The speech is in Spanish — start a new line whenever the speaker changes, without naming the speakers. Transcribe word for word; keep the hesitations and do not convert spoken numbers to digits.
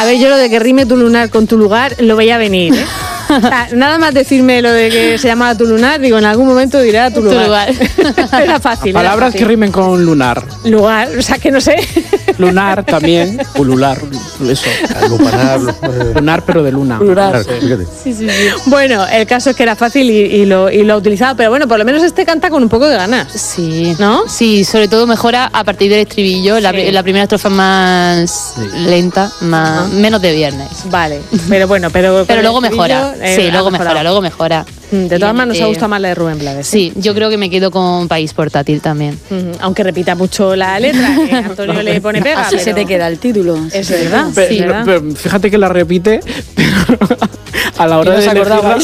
A ver, yo lo de que rime tu lunar con tu lugar lo veía venir, ¿eh? O sea, nada más decirme lo de que se llamaba tu lunar, digo, en algún momento dirá tu lugar.
Tu lugar.
Era fácil.
Palabras
era fácil.
que rimen con lunar.
Lugar, o sea, que no sé.
Lunar también, ulular, eso.
Lupanar,
Lunar, pero de luna.
lunar, fíjate.
Sí, sí, sí.
Bueno, el caso es que era fácil y, y, lo, y lo ha utilizado, pero bueno, por lo menos este canta con un poco de ganas.
Sí,
¿No?
Sí, sobre todo mejora a partir del estribillo. La,
Sí.
la primera estrofa más lenta, más, menos de viernes.
Vale, pero bueno, pero...
Pero
con
luego
el estribillo,
mejora.
eh,
sí,
ha
luego
mejorado.
mejora, luego mejora.
Mm, De todas
Y,
maneras, nos
eh,
ha gustado más la de Rubén Blades. ¿eh?
Sí, yo creo que me quedo con País Portátil también.
Ujú, aunque repita mucho la letra, que Antonio le pone pega.
Así se
pero-
te queda el título.
Es verdad.
Pe-
Sí,
pero-
¿verdad?
pero fíjate que la repite, pero a la hora
Y no
de
se acordaba.
elegirla,